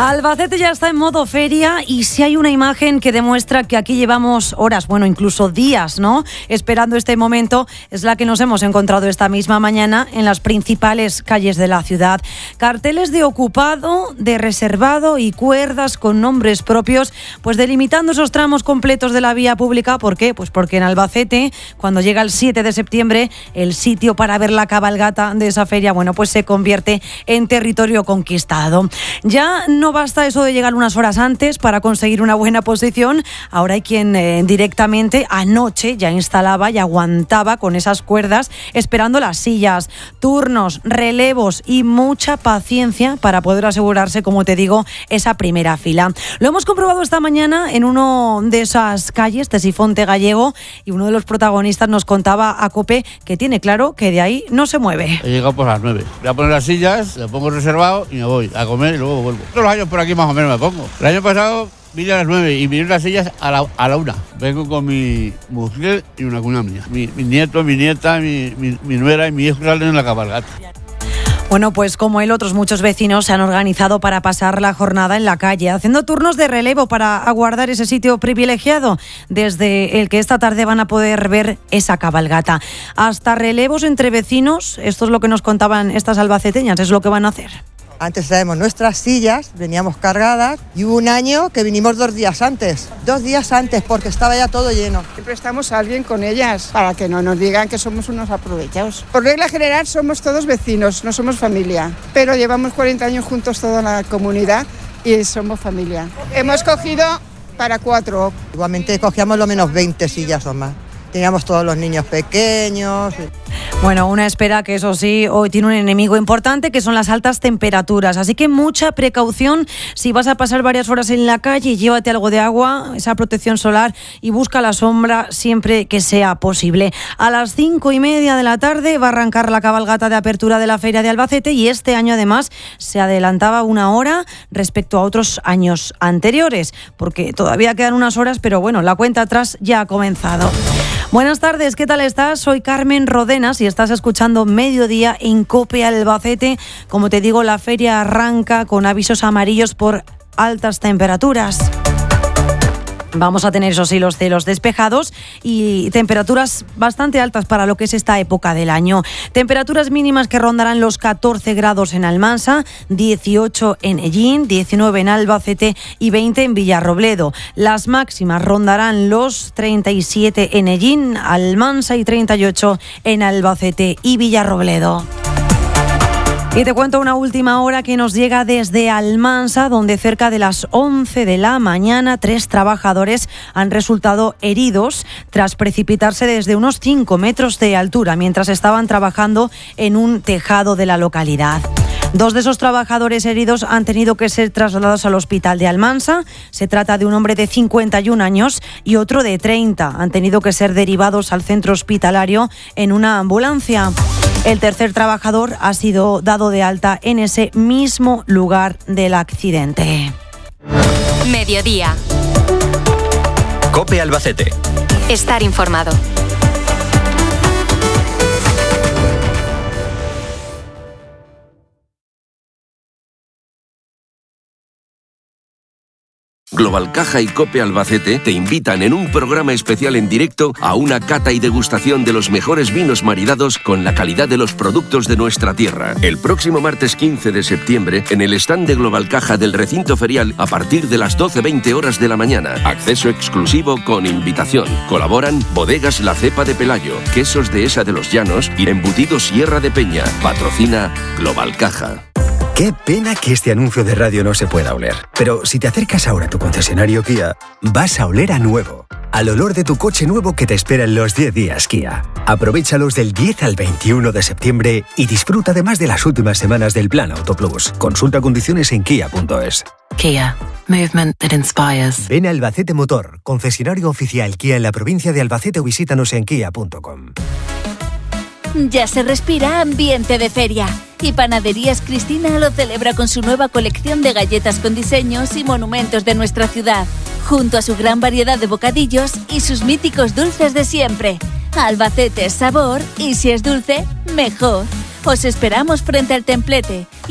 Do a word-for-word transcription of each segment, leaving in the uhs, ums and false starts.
Albacete ya está en modo feria y si hay una imagen que demuestra que aquí llevamos horas, bueno, incluso días, ¿no?, esperando este momento, es la que nos hemos encontrado esta misma mañana en las principales calles de la ciudad. Carteles de ocupado, de reservado y cuerdas con nombres propios, pues delimitando esos tramos completos de la vía pública. ¿Por qué? Pues porque en Albacete, cuando llega el siete de septiembre, el sitio para ver la cabalgata de esa feria, bueno, pues se convierte en territorio conquistado. Ya no basta eso de llegar unas horas antes para conseguir una buena posición. Ahora hay quien eh, directamente anoche ya instalaba y aguantaba con esas cuerdas esperando las sillas, turnos, relevos y mucha paciencia para poder asegurarse, como te digo, esa primera fila. Lo hemos comprobado esta mañana en uno de esas calles, Tesifonte Gallego, y uno de los protagonistas nos contaba a COPE que tiene claro que de ahí no se mueve. He llegado por las nueve. Voy a poner las sillas, las pongo reservado y me voy a comer y luego vuelvo. Todos los años por aquí más o menos me pongo. El año pasado vine a las nueve y vinieron las sillas a la, a la una. Vengo con mi mujer y una cuna mía. Mi, mi nieto, mi nieta, mi, mi, mi nuera y mi hijo salen en la cabalgata. Bueno, pues como él, otros muchos vecinos se han organizado para pasar la jornada en la calle, haciendo turnos de relevo para aguardar ese sitio privilegiado desde el que esta tarde van a poder ver esa cabalgata. Hasta relevos entre vecinos, esto es lo que nos contaban estas albaceteñas, es lo que van a hacer. Antes traemos nuestras sillas, veníamos cargadas y hubo un año que vinimos dos días antes, dos días antes porque estaba ya todo lleno. Siempre estamos a alguien con ellas para que no nos digan que somos unos aprovechados. Por regla general somos todos vecinos, no somos familia, pero llevamos cuarenta años juntos toda la comunidad y somos familia. Hemos cogido para cuatro. Igualmente cogíamos lo menos veinte sillas o más. Teníamos todos los niños pequeños. Bueno, una espera que eso sí, hoy tiene un enemigo importante que son las altas temperaturas, así que mucha precaución si vas a pasar varias horas en la calle, llévate algo de agua, esa protección solar y busca la sombra siempre que sea posible. A las cinco y media de la tarde va a arrancar la cabalgata de apertura de la Feria de Albacete y este año además se adelantaba una hora respecto a otros años anteriores, porque todavía quedan unas horas, pero bueno, la cuenta atrás ya ha comenzado. Buenas tardes, ¿qué tal estás? Soy Carmen Rodenas y estás escuchando Mediodía en COPE Albacete. Como te digo, la feria arranca con avisos amarillos por altas temperaturas. Vamos a tener, eso sí, los cielos despejados y temperaturas bastante altas para lo que es esta época del año. Temperaturas mínimas que rondarán los catorce grados en Almansa, dieciocho en Ellín, diecinueve en Albacete y veinte en Villarrobledo. Las máximas rondarán los treinta y siete en Ellín, Almansa y treinta y ocho en Albacete y Villarrobledo. Y te cuento una última hora que nos llega desde Almansa, donde cerca de las once de la mañana tres trabajadores han resultado heridos tras precipitarse desde unos cinco metros de altura mientras estaban trabajando en un tejado de la localidad. Dos de esos trabajadores heridos han tenido que ser trasladados al hospital de Almansa. Se trata de un hombre de cincuenta y un años y otro de treinta. Han tenido que ser derivados al centro hospitalario en una ambulancia. El tercer trabajador ha sido dado de alta en ese mismo lugar del accidente. Mediodía. COPE Albacete. Estar informado. Global Caja y COPE Albacete te invitan en un programa especial en directo a una cata y degustación de los mejores vinos maridados con la calidad de los productos de nuestra tierra. El próximo martes quince de septiembre en el stand de Global Caja del recinto ferial a partir de las doce veinte horas de la mañana. Acceso exclusivo con invitación. Colaboran Bodegas La Cepa de Pelayo, Quesos de Esa de los Llanos y Embutidos Sierra de Peña. Patrocina Global Caja. Qué pena que este anuncio de radio no se pueda oler. Pero si te acercas ahora a tu concesionario Kia, vas a oler a nuevo. Al olor de tu coche nuevo que te espera en los diez días Kia. Aprovéchalos del diez al veintiuno de septiembre y disfruta además de las últimas semanas del Plan Auto Plus. Consulta condiciones en kia punto es. Kia. Movement that inspires. Ven a Albacete Motor, concesionario oficial Kia en la provincia de Albacete o visítanos en kia punto com. Ya se respira ambiente de feria. Y Panaderías Cristina lo celebra con su nueva colección de galletas con diseños y monumentos de nuestra ciudad, junto a su gran variedad de bocadillos y sus míticos dulces de siempre. Albacete es sabor y si es dulce, mejor. Os esperamos frente al templete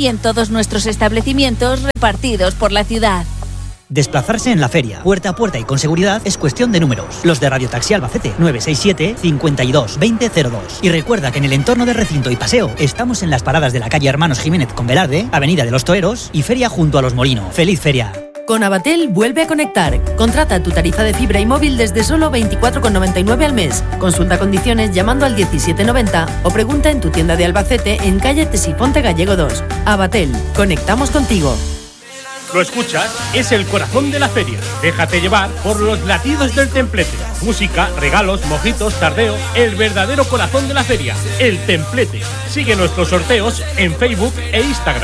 y en todos nuestros establecimientos repartidos por la ciudad. Desplazarse en la feria, puerta a puerta y con seguridad, es cuestión de números. Los de Radio Taxi Albacete, nueve seis siete, cincuenta y dos, veinte cero dos. Y recuerda que en el entorno del recinto y paseo estamos en las paradas de la calle Hermanos Jiménez con Velarde, Avenida de los Toeros y Feria junto a Los Molinos. ¡Feliz feria! Con Abatel vuelve a conectar. Contrata tu tarifa de fibra y móvil desde solo veinticuatro con noventa y nueve al mes. Consulta condiciones llamando al diecisiete noventa o pregunta en tu tienda de Albacete en calle Tesifonte Gallego dos. Abatel, conectamos contigo. ¿Lo escuchas? Es el corazón de la feria. Déjate llevar por los latidos del Templete. Música, regalos, mojitos, tardeo. El verdadero corazón de la feria. El Templete. Sigue nuestros sorteos en Facebook e Instagram.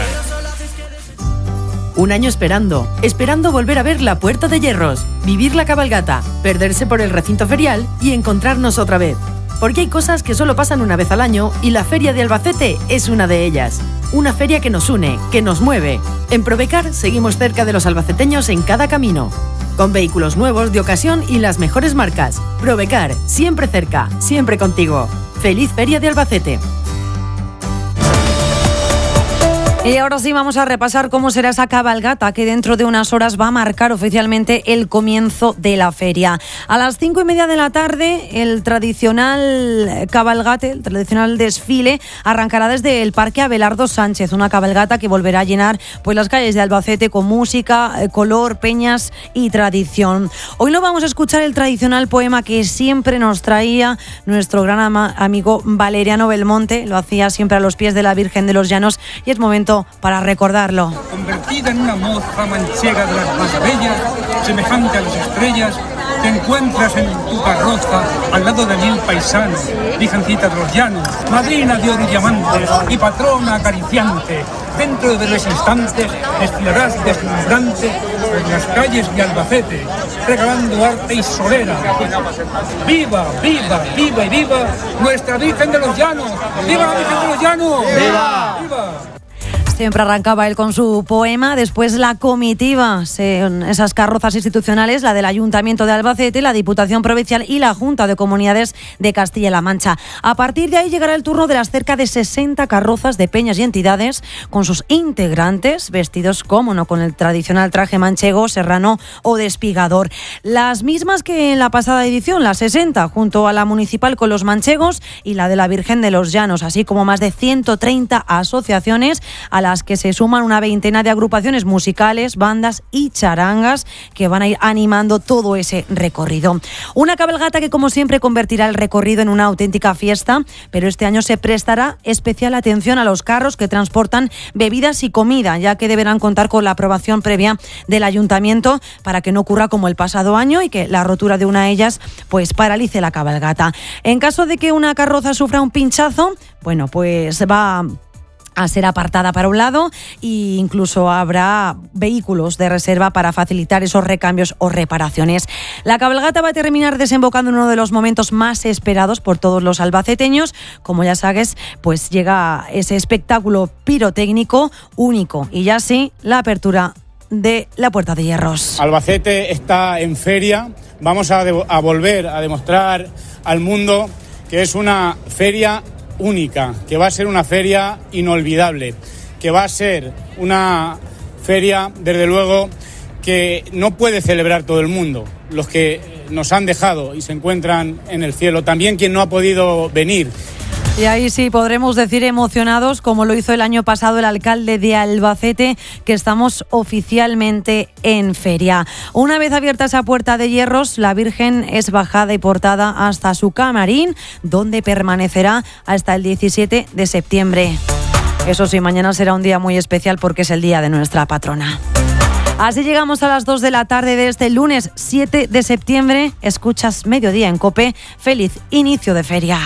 Un año esperando, esperando volver a ver la Puerta de Hierros, vivir la cabalgata, perderse por el recinto ferial y encontrarnos otra vez. Porque hay cosas que solo pasan una vez al año y la Feria de Albacete es una de ellas. Una feria que nos une, que nos mueve. En Probecar seguimos cerca de los albaceteños en cada camino. Con vehículos nuevos, de ocasión y las mejores marcas. Probecar, siempre cerca, siempre contigo. ¡Feliz Feria de Albacete! Y ahora sí vamos a repasar cómo será esa cabalgata que dentro de unas horas va a marcar oficialmente el comienzo de la feria. A las cinco y media de la tarde el tradicional cabalgate, el tradicional desfile arrancará desde el Parque Abelardo Sánchez, una cabalgata que volverá a llenar pues las calles de Albacete con música, color, peñas y tradición. Hoy no vamos a escuchar el tradicional poema que siempre nos traía nuestro gran ama- amigo Valeriano Belmonte, lo hacía siempre a los pies de la Virgen de los Llanos y es momento para recordarlo. Convertida en una moza manchega de las más bellas, semejante a las estrellas, te encuentras en tu carroza al lado de mil paisanos, virgencita de los llanos, madrina de oro y diamantes y patrona acariciante. Dentro de breves instantes desfilarás deslumbrante por las calles de Albacete, regalando arte y solera. ¡Viva, viva, viva y viva nuestra Virgen de los Llanos! ¡Viva la Virgen de los Llanos! ¡Viva! ¡Viva! Siempre arrancaba él con su poema, después la comitiva, esas carrozas institucionales, la del Ayuntamiento de Albacete, la Diputación Provincial y la Junta de Comunidades de Castilla-La Mancha. A partir de ahí llegará el turno de las cerca de sesenta carrozas de peñas y entidades con sus integrantes vestidos, como no, con el tradicional traje manchego, serrano o despigador. Las mismas que en la pasada edición, las sesenta, junto a la municipal con los manchegos y la de la Virgen de los Llanos, así como más de ciento treinta asociaciones a las que se suman una veintena de agrupaciones musicales, bandas y charangas que van a ir animando todo ese recorrido. Una cabalgata que, como siempre, convertirá el recorrido en una auténtica fiesta, pero este año se prestará especial atención a los carros que transportan bebidas y comida, ya que deberán contar con la aprobación previa del Ayuntamiento para que no ocurra como el pasado año y que la rotura de una de ellas pues paralice la cabalgata. En caso de que una carroza sufra un pinchazo, bueno, pues va a ser apartada para un lado e incluso habrá vehículos de reserva para facilitar esos recambios o reparaciones. La cabalgata va a terminar desembocando en uno de los momentos más esperados por todos los albaceteños. Como ya sabes, pues llega ese espectáculo pirotécnico único y ya sí, la apertura de la Puerta de Hierros. Albacete está en feria. Vamos a, de- a volver a demostrar al mundo que es una feria única, que va a ser una feria inolvidable, que va a ser una feria, desde luego, que no puede celebrar todo el mundo, los que nos han dejado y se encuentran en el cielo, también quien no ha podido venir. Y ahí sí podremos decir emocionados, como lo hizo el año pasado el alcalde de Albacete, que estamos oficialmente en feria. Una vez abierta esa Puerta de Hierros, la Virgen es bajada y portada hasta su camarín, donde permanecerá hasta el diecisiete de septiembre. Eso sí, mañana será un día muy especial porque es el día de nuestra patrona. Así llegamos a las dos de la tarde de este lunes siete de septiembre. Escuchas Mediodía en COPE. Feliz inicio de feria.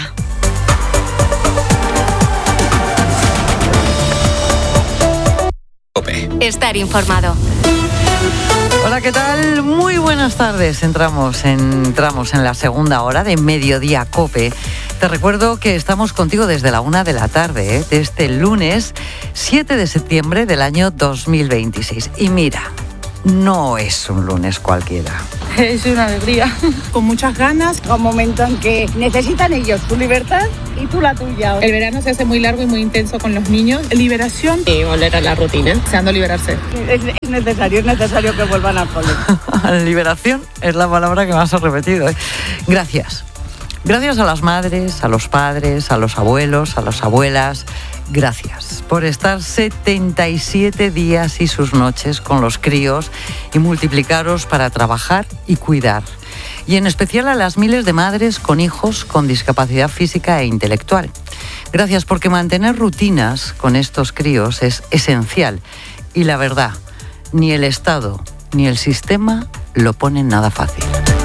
Estar informado. Hola, ¿qué tal? Muy buenas tardes. Entramos en, entramos en la segunda hora de Mediodía COPE. Te recuerdo que estamos contigo desde la una de la tarde, ¿eh? de este lunes siete de septiembre del año dos mil veintiséis. Y mira, no es un lunes cualquiera. Es una alegría, con muchas ganas. Un momento en que necesitan ellos tu libertad y tú la tuya. El verano se hace muy largo y muy intenso con los niños. Liberación y volver a la rutina, deseando liberarse. Es, es necesario, es necesario que vuelvan al cole. Liberación es la palabra que más has repetido, ¿eh? Gracias. Gracias a las madres, a los padres, a los abuelos, a las abuelas. Gracias por estar setenta y siete días y sus noches con los críos y multiplicaros para trabajar y cuidar. Y en especial a las miles de madres con hijos con discapacidad física e intelectual. Gracias porque mantener rutinas con estos críos es esencial. Y la verdad, ni el Estado ni el sistema lo ponen nada fácil.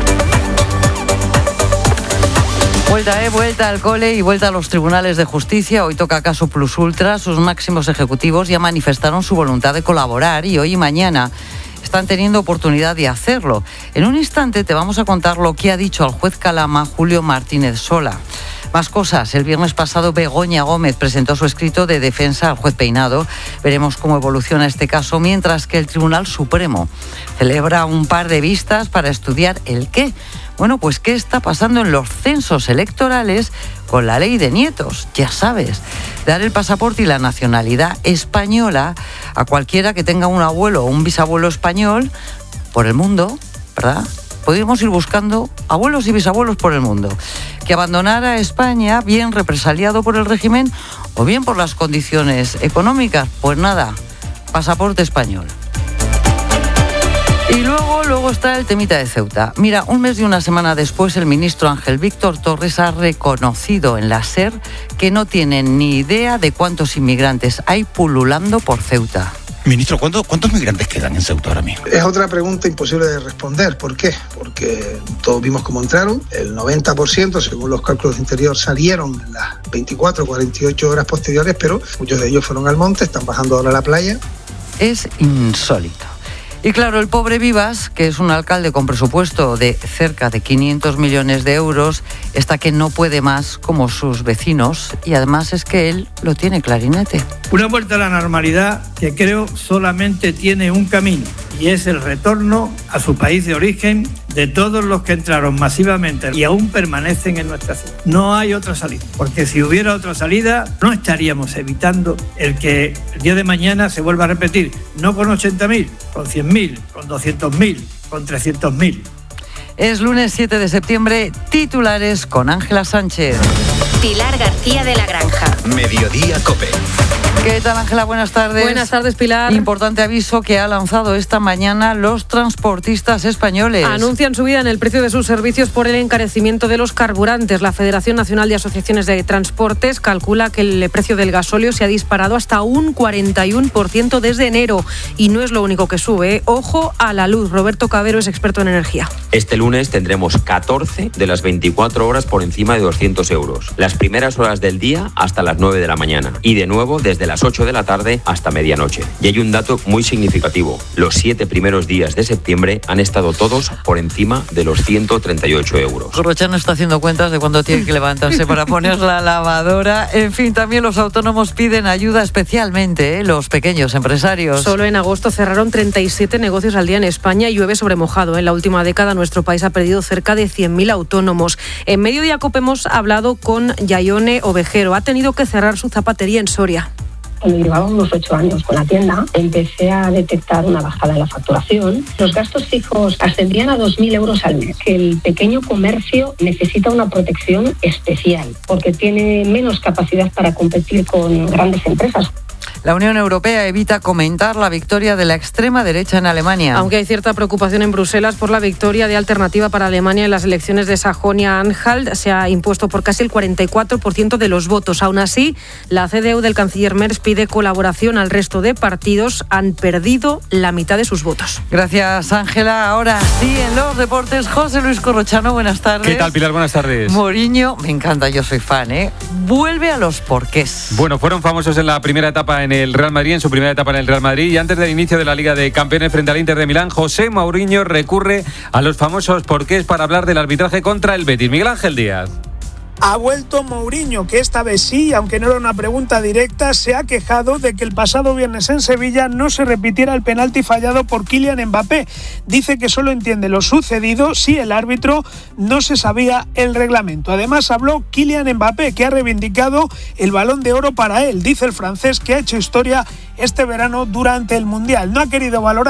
Vuelta, eh, vuelta al cole y vuelta a los tribunales de justicia. Hoy toca caso Plus Ultra. Sus máximos ejecutivos ya manifestaron su voluntad de colaborar y hoy y mañana están teniendo oportunidad de hacerlo. En un instante te vamos a contar lo que ha dicho al juez Calama Julio Martínez Sola. Más cosas. El viernes pasado Begoña Gómez presentó su escrito de defensa al juez Peinado. Veremos cómo evoluciona este caso, mientras que el Tribunal Supremo celebra un par de vistas para estudiar el qué. Bueno, pues qué está pasando en los censos electorales con la ley de nietos. Ya sabes, dar el pasaporte y la nacionalidad española a cualquiera que tenga un abuelo o un bisabuelo español por el mundo, ¿verdad? Podríamos ir buscando abuelos y bisabuelos por el mundo. Que abandonara España, bien represaliado por el régimen o bien por las condiciones económicas. Pues nada, pasaporte español. Y luego, luego está el temita de Ceuta. Mira, un mes y una semana después, el ministro Ángel Víctor Torres ha reconocido en la SER que no tienen ni idea de cuántos inmigrantes hay pululando por Ceuta. Ministro, ¿cuántos, ¿cuántos migrantes quedan en Ceuta ahora mismo? Es otra pregunta imposible de responder. ¿Por qué? Porque todos vimos cómo entraron. El noventa por ciento, según los cálculos de Interior, salieron en las veinticuatro, cuarenta y ocho horas posteriores, pero muchos de ellos fueron al monte, están bajando ahora a la playa. Es insólito. Y claro, el pobre Vivas, que es un alcalde con presupuesto de cerca de quinientos millones de euros, está que no puede más como sus vecinos y además es que él lo tiene clarinete. Una vuelta a la normalidad que creo solamente tiene un camino y es el retorno a su país de origen de todos los que entraron masivamente y aún permanecen en nuestra ciudad. No hay otra salida, porque si hubiera otra salida no estaríamos evitando el que el día de mañana se vuelva a repetir, no con ochenta mil, con cien mil, con doscientos mil, con trescientos mil. Es lunes siete de septiembre, titulares con Ángela Sánchez. Pilar García de la Granja. Mediodía COPE. ¿Qué tal, Ángela? Buenas tardes. Buenas tardes, Pilar. Importante aviso que ha lanzado esta mañana los transportistas españoles. Anuncian subida en el precio de sus servicios por el encarecimiento de los carburantes. La Federación Nacional de Asociaciones de Transportes calcula que el precio del gasóleo se ha disparado hasta un cuarenta y uno por ciento desde enero. Y no es lo único que sube. Ojo a la luz. Roberto Cabero es experto en energía. Este lunes tendremos catorce de las veinticuatro horas por encima de doscientos euros. Las primeras horas del día hasta las nueve de la mañana. Y de nuevo desde las ocho de la tarde hasta medianoche. Y hay un dato muy significativo. Los siete primeros días de septiembre han estado todos por encima de los ciento treinta y ocho euros. Corrochano está haciendo cuentas de cuándo tiene que levantarse para poner la lavadora. En fin, también los autónomos piden ayuda, especialmente ¿eh? los pequeños empresarios. Solo en agosto cerraron treinta y siete negocios al día en España y llueve sobre mojado. En la última década nuestro país ha perdido cerca de cien mil autónomos. En Mediodía COPE hemos hablado con Yayone Ovejero. Ha tenido que cerrar su zapatería en Soria. Cuando llevaba unos ocho años con la tienda, empecé a detectar una bajada en la facturación. Los gastos fijos ascendían a dos mil euros al mes. Que el pequeño comercio necesita una protección especial porque tiene menos capacidad para competir con grandes empresas. La Unión Europea evita comentar la victoria de la extrema derecha en Alemania. Aunque hay cierta preocupación en Bruselas por la victoria de Alternativa para Alemania en las elecciones de Sajonia-Anhalt, se ha impuesto por casi el cuarenta y cuatro por ciento de los votos. Aún así, la C D U del canciller Merz pide colaboración al resto de partidos. Han perdido la mitad de sus votos. Gracias, Ángela. Ahora sí, en los deportes, José Luis Corrochano, buenas tardes. ¿Qué tal, Pilar? Buenas tardes. Mourinho, me encanta, yo soy fan, ¿eh? Vuelve a los porqués. Bueno, fueron famosos en la primera etapa en el Real Madrid, en su primera etapa en el Real Madrid, y antes del inicio de la Liga de Campeones frente al Inter de Milán, José Mourinho recurre a los famosos porqués para hablar del arbitraje contra el Betis. Miguel Ángel Díaz. Ha vuelto Mourinho, que esta vez sí, aunque no era una pregunta directa, se ha quejado de que el pasado viernes en Sevilla no se repitiera el penalti fallado por Kylian Mbappé. Dice que solo entiende lo sucedido si el árbitro no se sabía el reglamento. Además habló Kylian Mbappé, que ha reivindicado el Balón de Oro para él. Dice el francés que ha hecho historia este verano durante el Mundial. No ha querido valorar